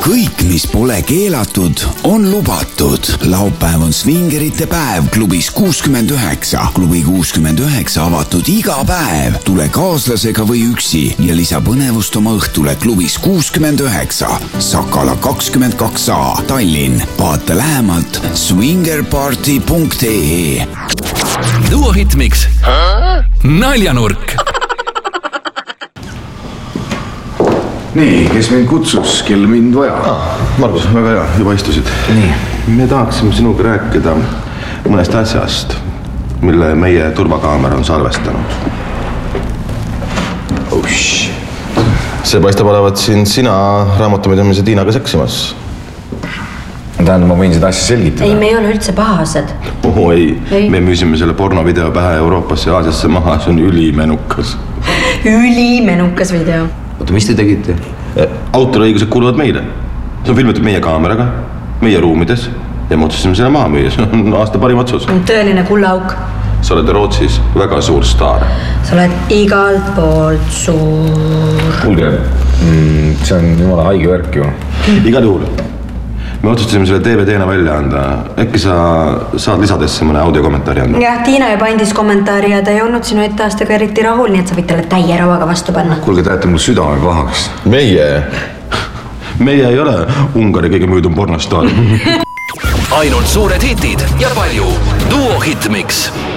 kõik, mis pole keelatud, on lubatud. Laupäev on svingerite päev klubis 69. Klubi 69 avatud iga päev. Tule kaaslasega või üksi ja lisa põnevust oma õhtule klubis 69. Sakala 22A, Tallinn. Vaata lähemalt swingerparty.ee. Duo Hitmix. Naljanurk. Nii, kes mind kutsus, kel mind vaja? Margus, väga hea, juba istusid. Nii. Me tahaksime sinuga rääkida mõnest asjast, mille meie turvakaamera on salvestanud. See paistab olevat siin sina raamatupidamise Tiinaga seksimas. Tähendab, ma võin seda asja selgitada. Ei, me ei ole üldse pahased. Ei. Me müüsime selle pornovideo pähe Euroopasse ja Aasiasse maha, see on ülimenukas. Ülimenukas video. Oota, mis te tegite? Autoriõigused kuuluvad meile. See on filmitud meie kaameraga, meie ruumides ja me otsustasime selle maha müüa. See on aasta parim otsus. Tõeline kullaauk. Sa oled Rootsis väga suur staar. Sa oled igalt poolt suur. Kuulge, see on jumala haige värk ju. Igal juhul. Me otsustasime selle DVD-na välja anda. Äkki sa saad lisadesse mõne audiokommentaari anda? Jah, Tiina juba andis kommentaari ja ta ei olnud sinu etteaastega eriti rahul, nii et sa võid talle täie rauaga vastu panna. Kuulge, tahate mul südame pahaks. Meie ei ole Ungari kõige müüdum pornostaar. Ainult suured hitid ja palju Duo Hitmix.